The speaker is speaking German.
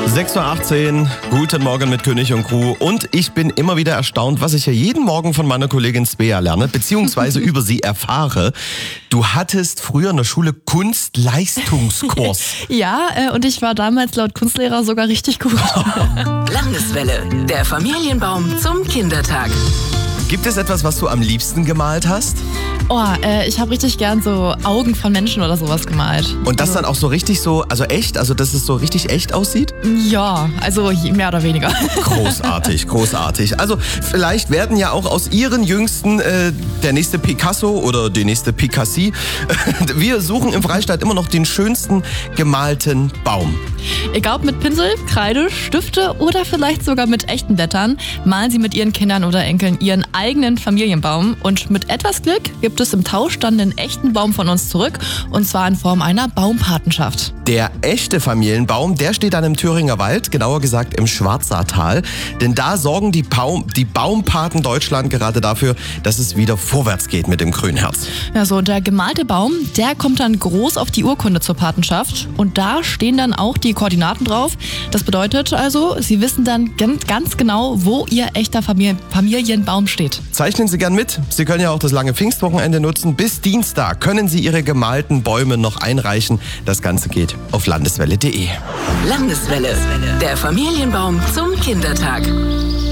6.18 Uhr, guten Morgen mit König und Crew. Und ich bin immer wieder erstaunt, was ich ja jeden Morgen von meiner Kollegin Svea lerne, beziehungsweise über sie erfahre. Du hattest früher in der Schule Kunstleistungskurs. Ja, und ich war damals laut Kunstlehrer sogar richtig gut. Landeswelle, der Familienbaum zum Kindertag. Gibt es etwas, was du am liebsten gemalt hast? Oh, ich habe richtig gern so Augen von Menschen oder sowas gemalt. Und das dann auch so richtig so, also echt, also dass es so richtig echt aussieht? Ja, also mehr oder weniger. Großartig, großartig. Also vielleicht werden ja auch aus ihren Jüngsten der nächste Picasso oder die nächste Picassi. Wir suchen im Freistaat immer noch den schönsten gemalten Baum. Egal ob mit Pinsel, Kreide, Stifte oder vielleicht sogar mit echten Blättern, malen Sie mit Ihren Kindern oder Enkeln Ihren eigenen Familienbaum. Und mit etwas Glück gibt es im Tausch dann einen echten Baum von uns zurück. Und zwar in Form einer Baumpatenschaft. Der echte Familienbaum, der steht dann im Thüringer Wald, genauer gesagt im Schwarzertal. Denn da sorgen die Baumpaten Deutschland gerade dafür, dass es wieder vorwärts geht mit dem Grünherz. Ja, so, und der gemalte Baum, der kommt dann groß auf die Urkunde zur Patenschaft. Und da stehen dann auch die Koordinaten drauf. Das bedeutet also, Sie wissen dann ganz genau, wo Ihr echter Familienbaum steht. Zeichnen Sie gern mit. Sie können ja auch das lange Pfingstwochenende nutzen. Bis Dienstag können Sie Ihre gemalten Bäume noch einreichen. Das Ganze geht auf landeswelle.de. Landeswelle, der Familienbaum zum Kindertag.